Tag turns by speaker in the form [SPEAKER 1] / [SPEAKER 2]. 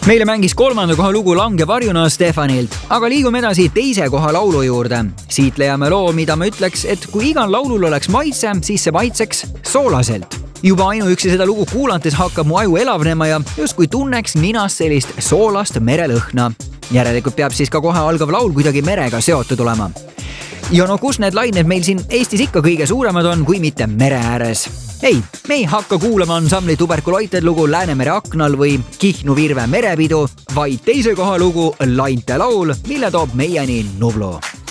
[SPEAKER 1] Meile mängis 3. koha lugu Lange varjuna Stefanilt, aga liigume edasi 2. koha laulu juurde. Siit leiame loo, mida ma ütleks, et kui igal laulul oleks maitse, siis see maitseks soolaselt. Juba ainuüksi seda lugu kuulates hakkab mu aju elavnema ja justkui tunneks ninas sellist soolast merelõhna. Järelikult peab siis ka kohe algav laul kuidagi merega seotud olema. Ja no kus need lained meil siin Eestis ikka kõige suuremad on, kui mitte mere ääres? Ei, me ei hakka kuulama ansambli Tuberkuloited lugu Läänemere aknal või Kihnu Virve merepidu, vaid 2. koha lugu Lainte laul, mille toob meieni Nublu.